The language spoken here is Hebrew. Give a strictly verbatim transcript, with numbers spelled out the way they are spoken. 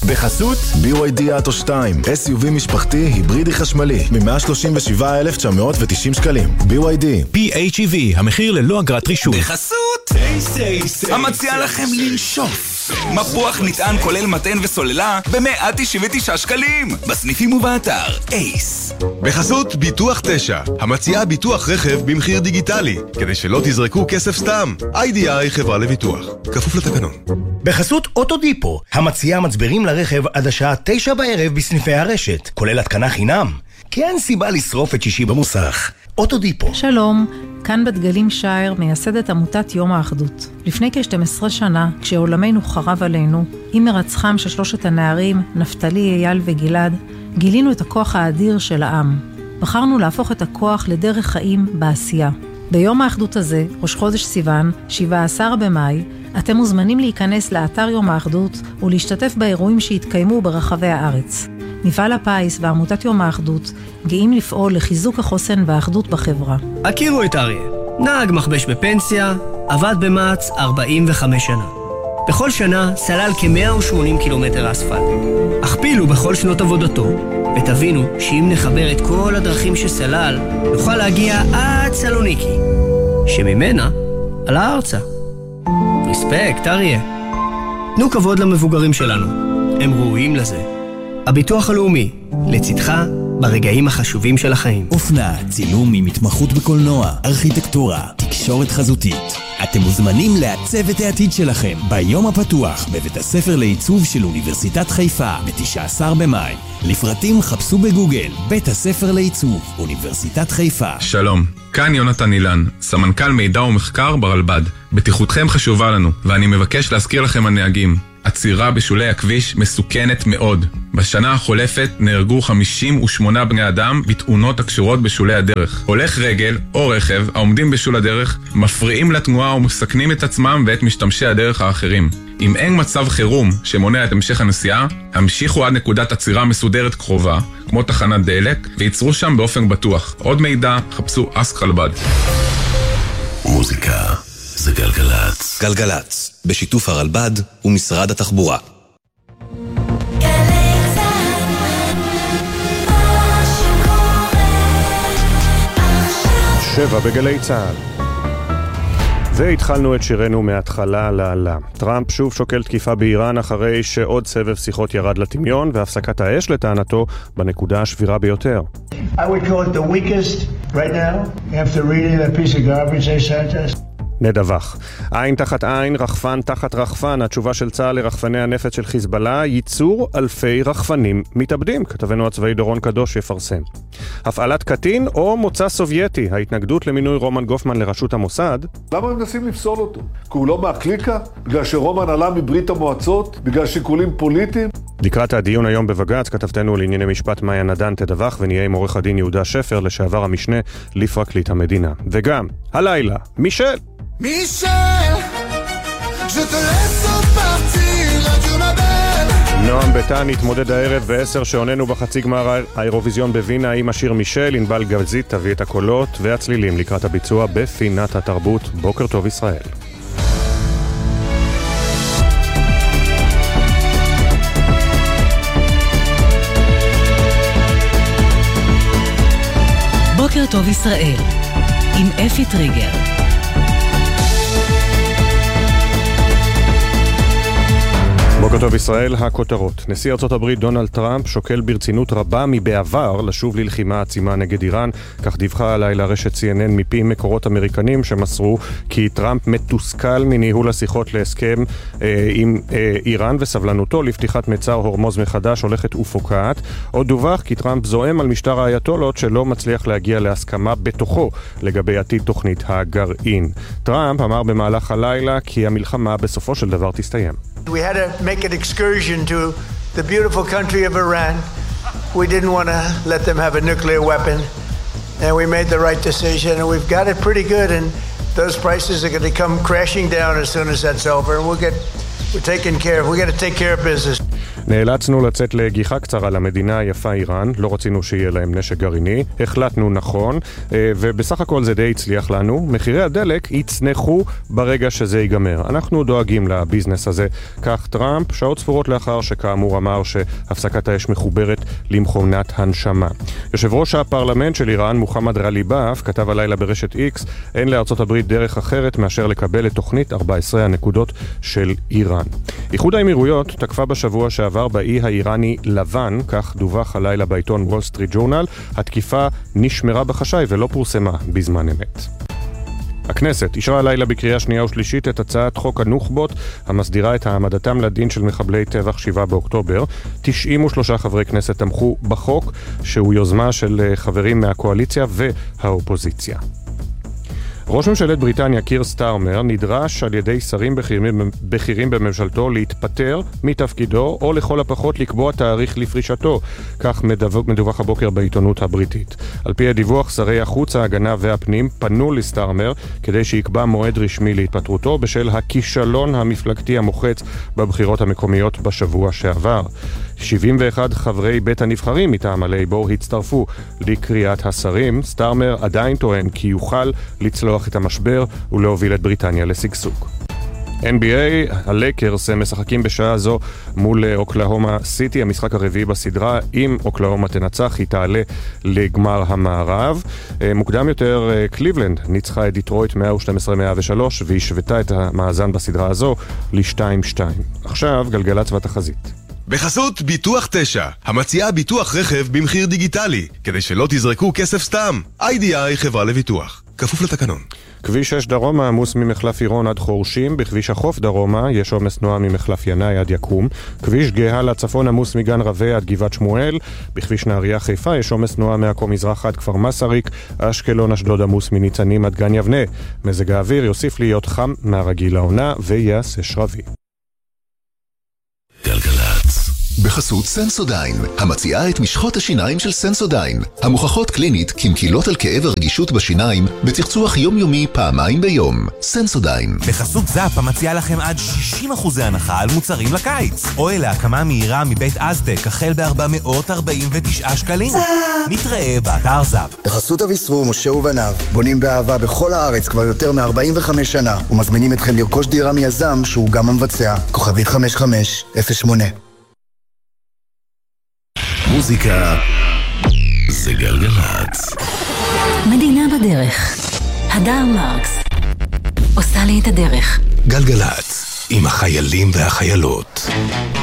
בחסות בי וואי די אטו שתיים, אס יו וי משפחתי היברידי חשמלי מ-מאה שלושים ושבעה אלף תשע מאות ותשעים שקלים. בי וואי די פי אייץ' אי וי, המחיר ללא אגרת רישוי. בחסות המציע לכם לנשוף מפוח נטען כולל מתן וסוללה ב-מאה תשעים ותשעה שקלים בסניפים ובאתר אייס. בחסות ביטוח תשע, המציעה ביטוח רכב במחיר דיגיטלי, כדי שלא תזרקו כסף סתם. איי די איי חברה לביטוח, כפוף לתקנון. בחסות אוטודיפו, המציעה מצברים לרכב עד השעה תשע בערב בסניפי הרשת, כולל התקנה חינם, כי אין סיבה לשרוף את שישי במוסך. אוטודיפו. שלום, כאן בת גלים שייר, מייסדת עמותת יום האחדות. לפני כ-שתים עשרה שנה, כשעולמנו חרב עלינו, עם מרצחם של שלושת הנערים, נפתלי, אייל וגלעד, גילינו את הכוח האדיר של העם. בחרנו להפוך את הכוח לדרך חיים בעשייה. ביום האחדות הזה, ראש חודש סיוון, שבעה עשר במאי, אתם מוזמנים להיכנס לאתר יום האחדות ולהשתתף באירועים שהתקיימו ברחבי הארץ. מפעל הפיס ועמותת יום האחדות גאים לפעול לחיזוק החוסן והאחדות בחברה. הכירו את אריה, נהג מחבש בפנסיה, עבד במעץ ארבעים וחמש שנה. בכל שנה סלל כ-מאה ושמונים קילומטר אספלט. הכפילו בכל שנות עבודתו, ותבינו שאם נחבר את כל הדרכים שסלל, נוכל להגיע עד סלוניקי, שממנה על הארצה. רספקט, אריה. תנו כבוד למבוגרים שלנו, הם ראויים לזה. הביטוח הלאומי, לצדך ברגעים החשובים של החיים. אופנה, צילום עם התמחות בקולנוע, ארכיטקטורה, תקשורת חזותית. אתם מוזמנים לעצב את העתיד שלכם ביום הפתוח בבית הספר לעיצוב של אוניברסיטת חיפה ב-תשעה עשר במאי. לפרטים חפשו בגוגל בית הספר לעיצוב אוניברסיטת חיפה. שלום, כאן יונתן אילן, סמנכ"ל מידע ומחקר ברלב"ד. בטיחותכם חשובה לנו, ואני מבקש להזכיר לכם הנהגים. עצירה בשולי הכביש מסוכנת מאוד. בשנה החולפת נהרגו חמישים ושמונה בני אדם בתאונות הקשורות בשולי הדרך. הולך רגל או רכב העומדים בשול הדרך מפריעים לתנועה ומסכנים את עצמם ואת משתמשי הדרך האחרים. אם אין מצב חירום שמונע את המשך הנסיעה, המשיכו עד נקודת עצירה מסודרת קרובה, כמו תחנת דלק, ויצרו שם באופן בטוח. עוד מידע, חפשו אסק חלבד. מוזיקה זה גלגלץ. גלגלץ, בשיתוף הרלב"ד ומשרד התחבורה. שבע בגלי צהל. והתחלנו את שירנו מההתחלה לעלה. טראמפ שוב שוקל תקיפה באיראן אחרי שעוד סבב שיחות ירד לטמיון והפסקת האש לטענתו בנקודה השבירה ביותר. I would call it the weakest right now after reading that piece of garbage they sent us. נדווח. עין תחת עין, רחפן תחת רחפן. התשובה של צה"ל לרחפני הנפץ של חיזבאללה, ייצור אלפי רחפנים מתאבדים. כתבנו הצבאי דורון קדוש יפרסם. הפעלת קטין או מוצא סובייטי. ההתנגדות למינוי רומן גופמן לראשות המוסד. למה הם מנסים לפסול אותו? כי הוא לא מהקליקה? בגלל שרומן עלה מברית המועצות? בגלל שיקולים פוליטיים? לקראת הדיון היום בבג"ץ, כתבתנו לענייני משפט מאיה נדן תדווח ונהיה עם עורך הדין יהודה שפר לשעבר המשנה לפרקליט המדינה. וגם, הלילה, מישל. Michel, je te laisse partir, adieu ma belle. נועם ביתן התמודד הערב בעשר שעוננו בחצי גמר האירוויזיון בווינה עם השיר מישל. ענבל גלזית תביא את הקולות והצלילים לקראת הביצוע בפינת התרבות. בוקר טוב ישראל. בוקר טוב ישראל עם אפי טריגר. בוקר טוב ישראל, הכותרות. נשיא ארצות הברית דונלד טראמפ שוקל ברצינות רבה מבעבר לשוב ללחימה עצימה נגד איראן. כך דיווחה הלילה רשת סי אן אן מפי מקורות אמריקנים שמסרו כי טראמפ מתוסכל מניהול השיחות להסכם אה, עם אה, איראן וסבלנותו לפתיחת מצר הורמוז מחדש הולכת ופוקעת. עוד דווח כי טראמפ זועם על משטר האייתולות שלא מצליח להגיע להסכמה בתוכו לגבי עתיד תוכנית הגרעין. טראמפ אמר במהלך הלילה כי המלחמה בסופו של דבר תסתיים. We had to make an excursion to the beautiful country of Iran. We didn't want to let them have a nuclear weapon. And we made the right decision, and we've got it pretty good, and those prices are going to come crashing down as soon as that's over, and we'll get, we're taking care of, we got to take care of business. נאלצנו לצאת לגיחה קצרה למדינה היפה איראן, לא רצינו שיהיה להם נשק גרעיני, החלטנו נכון, ובסך הכל זה די הצליח לנו. מחירי הדלק יצנחו ברגע שזה ייגמר. אנחנו דואגים לביזנס הזה. כך טראמפ, שעות ספורות לאחר שכאמור אמר שהפסקת האש מחוברת למכונת הנשמה. יושב ראש הפרלמנט של איראן, מוחמד רליבאף, כתב הלילה ברשת איקס, אין לארצות הברית דרך אחרת מאשר לקבל את תוכנית ארבע עשרה הנקודות של איראן. איחוד האמירויות תקפה בשבוע שעבר באי האיראני לבן, כך דווח הלילה בעיתון וול סטריט ג'ורנל. התקיפה נשמרה בחשאי ולא פורסמה בזמן אמת. הכנסת אישרה הלילה בקריאה שנייה ושלישית את הצעת חוק הנוח'בות המסדירה את העמדתם לדין של מחבלי טבח שבעה באוקטובר. תשעים ושלושה חברי כנסת תמכו בחוק, שהוא יוזמה של חברים מהקואליציה והאופוזיציה. ראש ממשלת בריטניה קיר סטארמר נדרש על ידי שרים בכירים, בכירים בממשלתו להתפטר מתפקידו או לכל הפחות לקבוע תאריך לפרישתו, כך מדווח הבוקר בעיתונות הבריטית. על פי הדיווח, שרי החוץ, ההגנה והפנים פנו לסטארמר כדי שיקבע מועד רשמי להתפטרותו בשל הכישלון המפלגתי המוחץ בבחירות המקומיות בשבוע שעבר. שבעים ואחד חברי בית הנבחרים מטעם הלייבור הצטרפו לקריאת השרים. סטארמר עדיין טוען כי יוכל לצלוח את המשבר ולהוביל את בריטניה לסגסוג. אן בי איי, הלייקרס משחקים בשעה זו מול אוקלהומה סיטי, המשחק הרביעי בסדרה. אם אוקלהומה תנצח היא תעלה לגמר המערב. מוקדם יותר קליבלנד ניצחה את דיטרויט מאה ושתים עשרה מאה ושלוש והשוותה את המאזן בסדרה הזו ל-שתיים שתיים. עכשיו גלגלצ והתחזית. בחסות ביטוח תשע, המציעה ביטוח רכב במחיר דיגיטלי, כדי שלא תזרקו כסף סתם. איי די איי חברה לביטוח, כפוף לתקנון. כביש שש דרומה עמוס ממחלף עירון עד חורשים. בכביש החוף דרומה יש עומס תנועה ממחלף ינאי עד יקום. כביש גאה לצפון עמוס מגן רווה עד גבעת שמואל. בכביש נהריה חיפה יש עומס תנועה מעכו מזרח עד כפר מסריק. אשקלון אשדוד עמוס מניצנים עד גן יבנה. מזג האוויר יוסיף להיות חם מהרגיל לעונה ויעשה שרבי. גלגלצ. בחסות סנסודיין, המציעה את משחות השיניים של סנסודיין, המוכחות קלינית כמקילות על כאב הרגישות בשיניים בצחצוח יומיומי פעמיים ביום. סנסודיין. בחסות זאפ, המציעה לכם עד שישים אחוז הנחה על מוצרים לקיץ. אוהל להקמה מהירה מבית אזטק, החל ב-ארבע מאות ארבעים ותשעה שקלים. זאפ. נתראה באתר זאפ. בחסות אביסרו, משה ובניו, בונים באהבה בכל הארץ כבר יותר מ-ארבעים וחמש שנה, ומזמינים אתכם לרכוש דירה מיזם שהוא גם המבצע. כוכבית חמש חמש אפס שמונה. מוזיקה זה גלגלצ. מדינה בדרך. הדר מרקס עושה לי את הדרך. גלגלצ עם החיילים והחיילות.